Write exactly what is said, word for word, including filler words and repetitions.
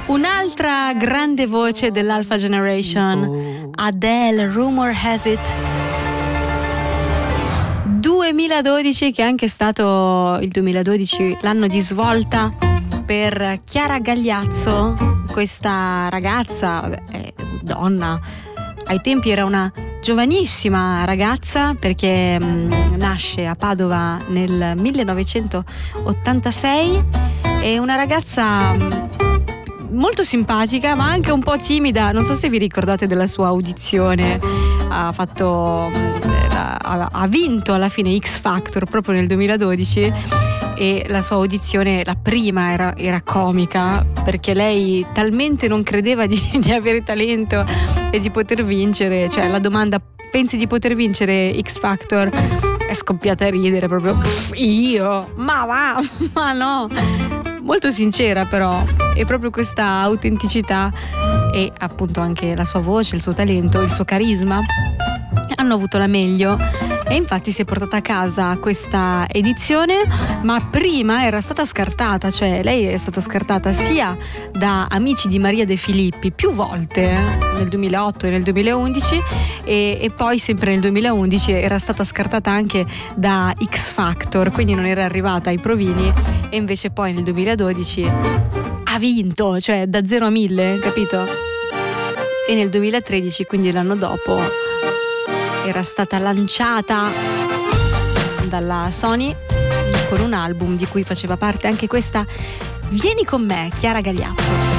Un'altra grande voce dell'Alpha Generation, Adele, Rumor Has It. duemiladodici, che è anche stato il duemiladodici l'anno di svolta per Chiara Gagliazzo, questa ragazza, eh, donna, ai tempi era una giovanissima ragazza perché mh, nasce a Padova nel millenovecentottantasei, è una ragazza mh, molto simpatica ma anche un po' timida. Non so se vi ricordate della sua audizione, ha fatto ha, ha vinto alla fine X Factor proprio nel duemiladodici e la sua audizione, la prima, era, era comica perché lei talmente non credeva di, di avere talento e di poter vincere, cioè la domanda pensi di poter vincere X Factor, è scoppiata a ridere proprio. Pff, io? Ma va, ma no, molto sincera però, e proprio questa autenticità e appunto anche la sua voce, il suo talento, il suo carisma hanno avuto la meglio e infatti si è portata a casa questa edizione, ma prima era stata scartata, cioè lei è stata scartata sia da Amici di Maria De Filippi più volte, eh, nel duemilaotto e nel duemilaundici e, e poi sempre nel duemilaundici era stata scartata anche da X Factor, quindi non era arrivata ai provini e invece poi nel duemiladodici ha vinto, cioè da zero a mille, capito? E nel duemilatredici, quindi l'anno dopo, era stata lanciata dalla Sony con un album di cui faceva parte anche questa Vieni con me, Chiara Gagliazzo.